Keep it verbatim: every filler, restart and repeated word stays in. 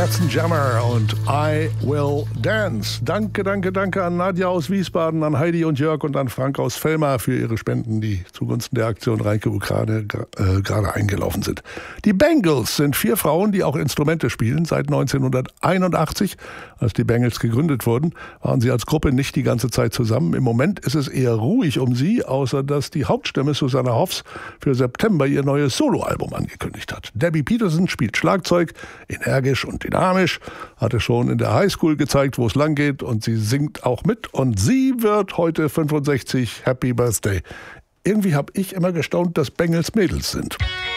Katzenjammer und I Will Dance. Danke, danke, danke an Nadja aus Wiesbaden, an Heidi und Jörg und an Frank aus Vellmar für ihre Spenden, die zugunsten der Aktion Reinke Ukraine äh, gerade eingelaufen sind. Die Bangles sind vier Frauen, die auch Instrumente spielen. Seit neunzehnhunderteinundachtzig, als die Bangles gegründet wurden, waren sie als Gruppe nicht die ganze Zeit zusammen. Im Moment ist es eher ruhig um sie, außer dass die Hauptstimme Susanna Hoffs für September ihr neues Soloalbum angekündigt hat. Debbie Peterson spielt Schlagzeug, energisch und dynamisch, hatte schon in der Highschool gezeigt, wo es lang geht, und sie singt auch mit und sie wird heute fünfundsechzig. Happy Birthday. Irgendwie habe ich immer gestaunt, dass Bangles Mädels sind.